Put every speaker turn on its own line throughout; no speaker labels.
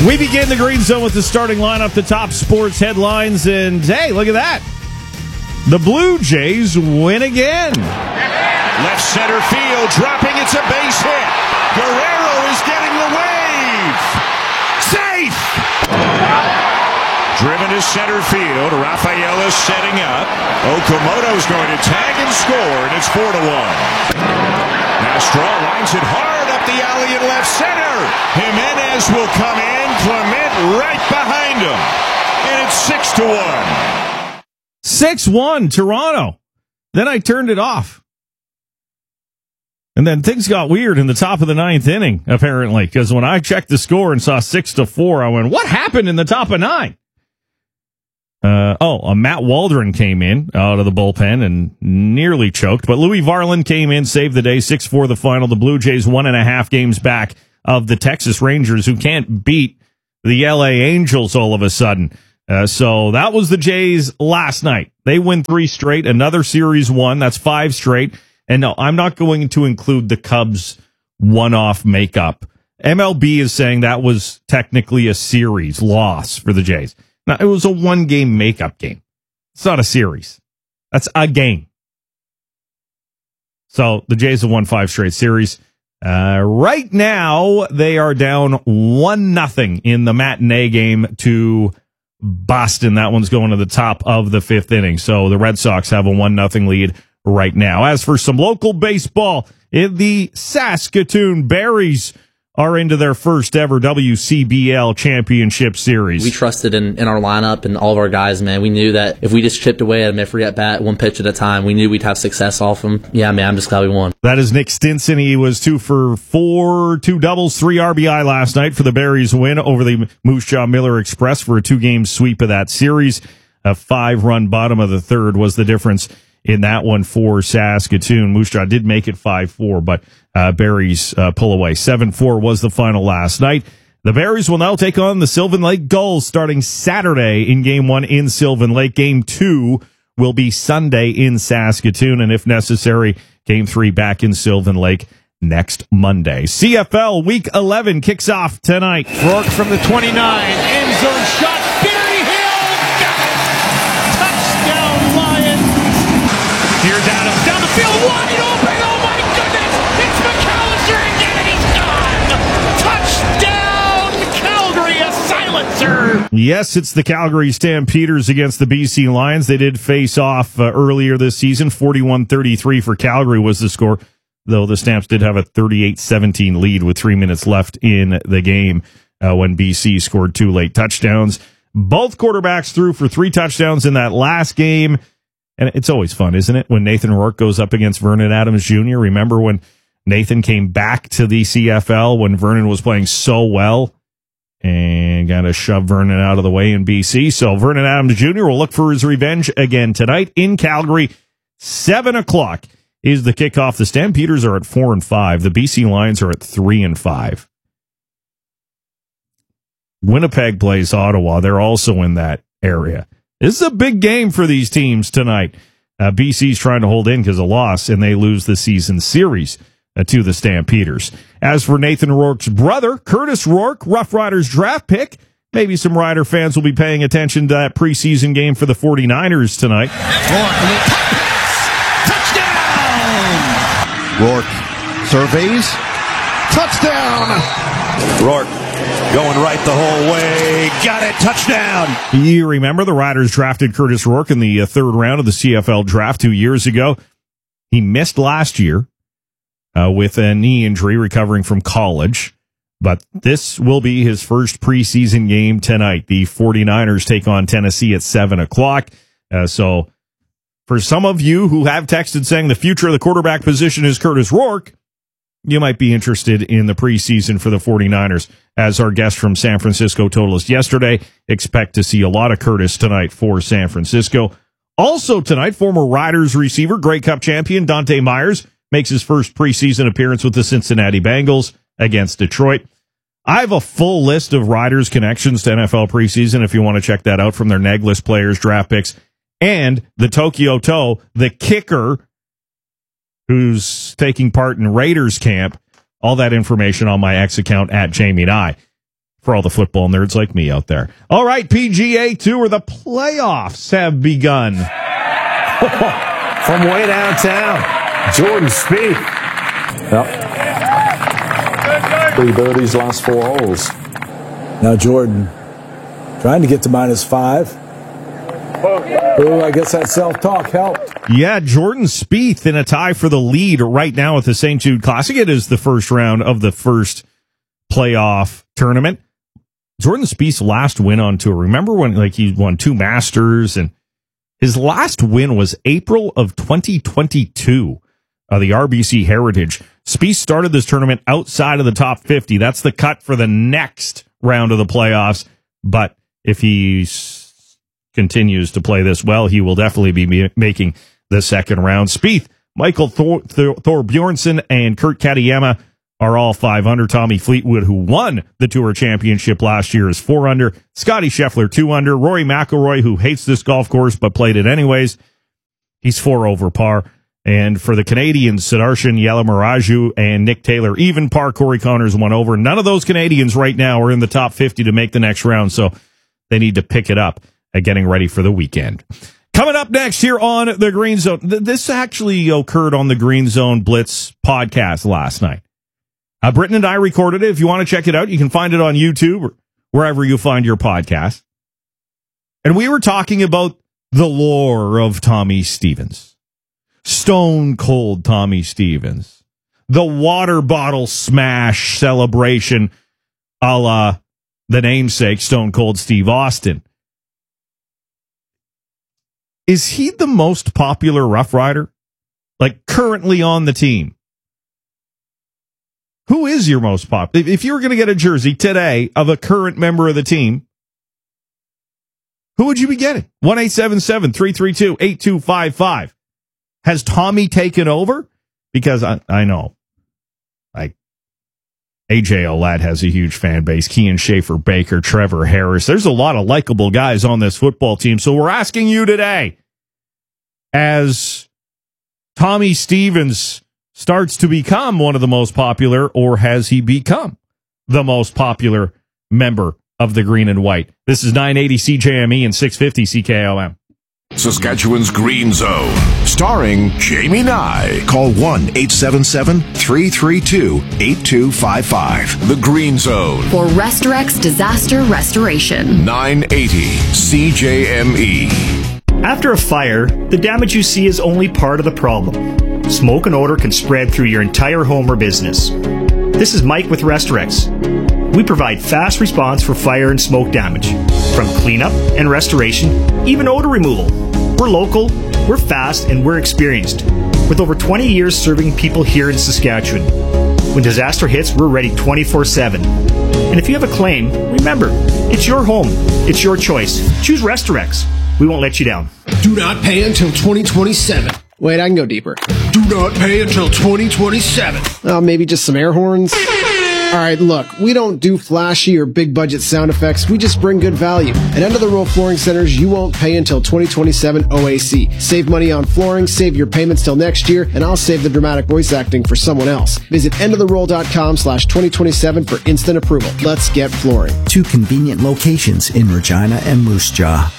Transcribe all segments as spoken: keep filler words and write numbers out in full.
We begin the Green Zone with the starting lineup, the top sports headlines, and hey, look at that. The Blue Jays win again.
Left center field, dropping, it's a base hit. Guerrero is getting the wave. Safe! Driven to center field, Rafael is setting up. Okamoto's going to tag and score, and it's four to one. Now Straw lines it hard up the alley in left center. Jimenez will come in, Clement right behind him, and it's six to one.
six one, Toronto. Then I turned it off. And then things got weird in the top of the ninth inning, apparently, because when I checked the score and saw six to four, I went, what happened in the top of nine? Uh, oh, uh, Matt Waldron came in out of the bullpen and nearly choked, but Louis Varland came in, saved the day, six four the final. The Blue Jays one and a half games back of the Texas Rangers, who can't beat the L A Angels all of a sudden. Uh, so that was the Jays last night. They win three straight, another series one. That's five straight. And no, I'm not going to include the Cubs one-off makeup. M L B is saying that was technically a series loss for the Jays. Now, it was a one-game makeup game. It's not a series. That's a game. So the Jays have won five straight series. Uh, right now, they are down one nothing in the matinee game to Boston. That one's going to the top of the fifth inning. So the Red Sox have a one nothing lead right now. As for some local baseball, in the Saskatoon Berries are into their first ever W C B L championship series.
We trusted in, in our lineup and all of our guys, man. We knew that if we just chipped away at them every at bat, one pitch at a time, we knew we'd have success off them. Yeah, man, I'm just glad we won.
That is Nick Stinson. He was two for four, two doubles, three R B I last night for the Berries win over the Moose Jaw Miller Express for a two-game sweep of that series. A five-run bottom of the third was the difference in that one for Saskatoon. Moose Jaw did make it five four, but uh, Berries uh, pull away. seven four was the final last night. The Berries will now take on the Sylvan Lake Gulls starting Saturday in Game one in Sylvan Lake. Game two will be Sunday in Saskatoon, and if necessary, Game three back in Sylvan Lake next Monday. C F L Week eleven kicks off tonight.
Rourke from the twenty-nine, end zone shot. Here's Adams down the field, wide open, oh my goodness, it's McAllister again and he's gone! Touchdown, Calgary, a silencer!
Yes, it's the Calgary Stampeders against the B C Lions. They did face off uh, earlier this season, forty-one thirty-three for Calgary was the score, though the Stamps did have a thirty-eight seventeen lead with three minutes left in the game uh, when B C scored two late touchdowns. Both quarterbacks threw for three touchdowns in that last game. And it's always fun, isn't it, when Nathan Rourke goes up against Vernon Adams Junior? Remember when Nathan came back to the C F L when Vernon was playing so well and got to shove Vernon out of the way in B C? So Vernon Adams Junior will look for his revenge again tonight in Calgary. Seven o'clock is the kickoff. The Stampeders are at four and five. The B C Lions are at three and five. Winnipeg plays Ottawa. They're also in that area. This is a big game for these teams tonight. Uh, B C's trying to hold in because of loss, and they lose the season series uh, to the Stampeders. As for Nathan Rourke's brother, Curtis Rourke, Rough Riders draft pick, maybe some Rider fans will be paying attention to that preseason game for the forty-niners tonight.
Rourke, touchdown! Rourke surveys, touchdown!
Rourke going right the whole way. Got it. Touchdown.
You remember the Riders drafted Curtis Rourke in the uh, third round of the C F L draft two years ago. He missed last year uh, with a knee injury recovering from college. But this will be his first preseason game tonight. The forty-niners take on Tennessee at seven o'clock. Uh, so for some of you who have texted saying the future of the quarterback position is Curtis Rourke, you might be interested in the preseason for the forty-niners. As our guest from San Francisco told us yesterday, expect to see a lot of Curtis tonight for San Francisco. Also tonight, former Riders receiver, Grey Cup champion Dante Myers makes his first preseason appearance with the Cincinnati Bengals against Detroit. I have a full list of Riders connections to N F L preseason if you want to check that out from their Negless players draft picks. And the Tokyo Toe, the kicker, who's taking part in Raiders camp. All that information on my X account at Jamie and I. for all the football nerds like me out there. All right, P G A Tour, the playoffs have begun.
From way downtown, Jordan Spieth. Yep. Three birdies, last four holes.
Now Jordan trying to get to minus five. Oh, I guess that self-talk helped.
Yeah, Jordan Spieth in a tie for the lead right now at the Saint Jude Classic. It is the first round of the first playoff tournament. Jordan Spieth's last win on tour. Remember when like he won two Masters, and his last win was April of twenty twenty-two, uh, the R B C Heritage. Spieth started this tournament outside of the top fifty. That's the cut for the next round of the playoffs. But if he s- continues to play this well, he will definitely be ma- making the second round. Spieth, Michael Thor, Thor, Thor Bjornsson, and Kurt Katayama are all five under. Tommy Fleetwood, who won the Tour Championship last year, is four under. Scotty Scheffler, two under. Rory McIlroy, who hates this golf course but played it anyways, he's four over par. And for the Canadians, Sudarshan Yalamaraju and Nick Taylor, even par. Corey Connors one over. None of those Canadians right now are in the top fifty to make the next round, so they need to pick it up at getting ready for the weekend. Coming up next here on the Green Zone. This actually occurred on the Green Zone Blitz podcast last night. Uh, Britton and I recorded it. If you want to check it out, you can find it on YouTube or wherever you find your podcast. And we were talking about the lore of Tommy Stevens. Stone Cold Tommy Stevens. The water bottle smash celebration a la the namesake Stone Cold Steve Austin. Is he the most popular Rough Rider? Like currently on the team? Who is your most popular? If you were going to get a jersey today of a current member of the team, who would you be getting? one eight seven seven, three three two, eight two five five. Has Tommy taken over? Because I, I know, like, A J Olad has a huge fan base. Kean Schaefer, Baker, Trevor Harris. There's a lot of likable guys on this football team. So we're asking you today, as Tommy Stevens starts to become one of the most popular, or has he become the most popular member of the Green and White? This is nine eighty C J M E and six fifty C K O M.
Saskatchewan's Green Zone, starring Jamie Nye. Call one eight seven seven, three three two, eight two five five. The Green Zone.
For Restorex Disaster Restoration.
nine eighty C J M E.
After a fire, the damage you see is only part of the problem. Smoke and odor can spread through your entire home or business. This is Mike with Restorex. We provide fast response for fire and smoke damage, from cleanup and restoration, even odor removal. We're local, we're fast, and we're experienced, with over twenty years serving people here in Saskatchewan. When disaster hits, we're ready twenty-four seven. And if you have a claim, remember, it's your home, it's your choice. Choose Restorex. We won't let you down.
Do not pay until twenty twenty-seven.
Wait, I can go deeper.
Do not pay until twenty twenty-seven.
Oh, maybe just some air horns? All right, look, we don't do flashy or big budget sound effects. We just bring good value. At End of the Row Flooring Centers, you won't pay until twenty twenty-seven O A C. Save money on flooring, save your payments till next year, and I'll save the dramatic voice acting for someone else. Visit endoftheroll.com slash 2027 for instant approval. Let's get flooring.
Two convenient locations in Regina and Moose Jaw.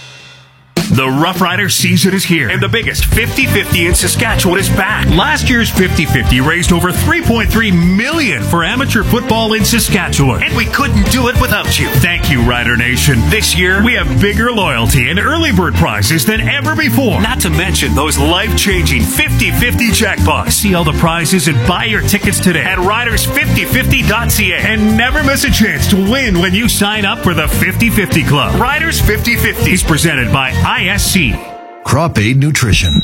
The Rough Rider season is here, and the biggest fifty fifty in Saskatchewan is back. Last year's fifty fifty raised over three point three million dollars for amateur football in Saskatchewan, and we couldn't do it without you. Thank you, Rider Nation. This year, we have bigger loyalty and early bird prizes than ever before, not to mention those life-changing fifty fifty jackpots. See all the prizes and buy your tickets today at riders fifty fifty dot c a, and never miss a chance to win when you sign up for the fifty fifty Club. Riders fifty fifty is presented by I S C.
Crop Aid Nutrition.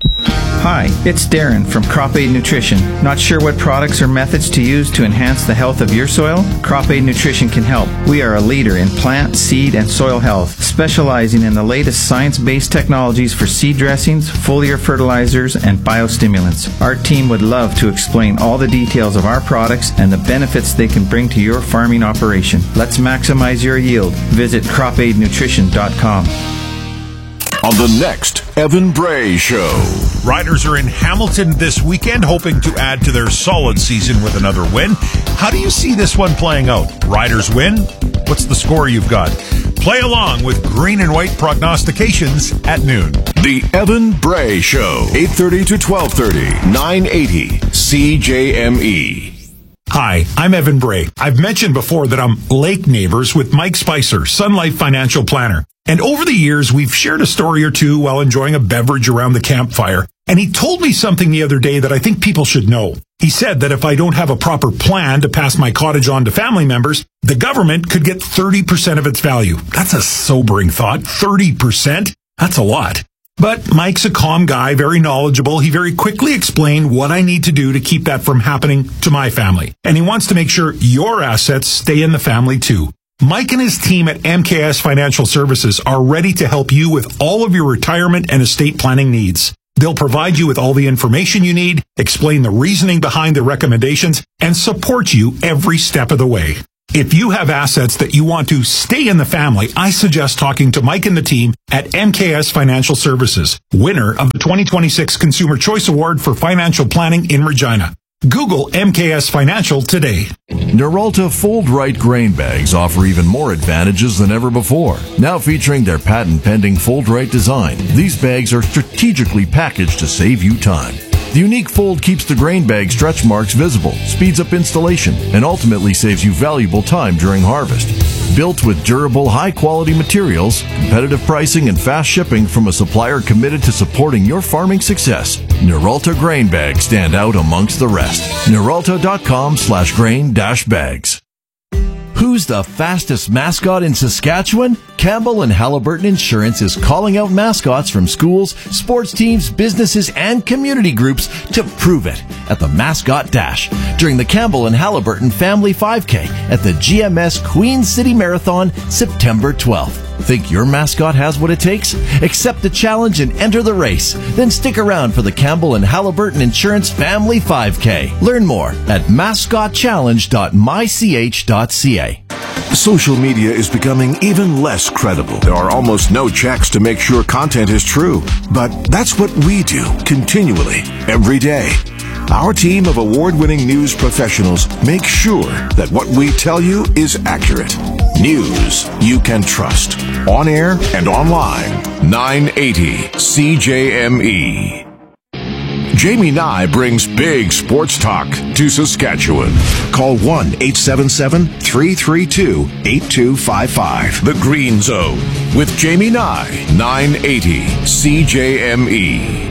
Hi, it's Darren from Crop Aid Nutrition. Not sure what products or methods to use to enhance the health of your soil? Crop Aid Nutrition can help. We are a leader in plant, seed, and soil health, specializing in the latest science-based technologies for seed dressings, foliar fertilizers, and biostimulants. Our team would love to explain all the details of our products and the benefits they can bring to your farming operation. Let's maximize your yield. Visit crop aid nutrition dot com.
on the next Evan Bray Show.
Riders are in Hamilton this weekend, hoping to add to their solid season with another win. How do you see this one playing out? Riders win? What's the score you've got? Play along with Green and White prognostications at noon.
The Evan Bray Show, eight thirty to twelve thirty, nine eighty C J M E.
Hi, I'm Evan Bray. I've mentioned before that I'm lake neighbors with Mike Spicer, Sun Life Financial Planner. And over the years, we've shared a story or two while enjoying a beverage around the campfire. And he told me something the other day that I think people should know. He said that if I don't have a proper plan to pass my cottage on to family members, the government could get thirty percent of its value. That's a sobering thought. thirty percent? That's a lot. But Mike's a calm guy, very knowledgeable. He very quickly explained what I need to do to keep that from happening to my family. And he wants to make sure your assets stay in the family too. Mike and his team at M K S Financial Services are ready to help you with all of your retirement and estate planning needs. They'll provide you with all the information you need, explain the reasoning behind the recommendations, and support you every step of the way. If you have assets that you want to stay in the family, I suggest talking to Mike and the team at M K S Financial Services, winner of the twenty twenty-six Consumer Choice Award for Financial Planning in Regina. Google M K S Financial today.
Noralta Fold Right grain bags offer even more advantages than ever before. Now featuring their patent-pending Fold Right design, these bags are strategically packaged to save you time. The unique fold keeps the grain bag stretch marks visible, speeds up installation, and ultimately saves you valuable time during harvest. Built with durable, high-quality materials, competitive pricing, and fast shipping from a supplier committed to supporting your farming success, Noralta grain bags stand out amongst the rest. Noralta.com slash grain dash bags. Who's the fastest mascot in Saskatchewan? Campbell and Halliburton Insurance is calling out mascots from schools, sports teams, businesses, and community groups to prove it at the Mascot Dash during the Campbell and Halliburton Family five K at the G M S Queen City Marathon, September twelfth. Think your mascot has what it takes? Accept the challenge and enter the race. Then stick around for the Campbell and Halliburton Insurance Family five K. Learn more at mascot challenge dot my c h dot c a.
Social media is becoming even less credible. There are almost no checks to make sure content is true. But that's what we do continually, every day. Our team of award-winning news professionals make sure that what we tell you is accurate. News you can trust. On air and online. nine eighty C J M E. Jamie Nye brings big sports talk to Saskatchewan. Call one eight seven seven, three three two, eight two five five. The Green Zone with Jamie Nye, nine eighty C J M E.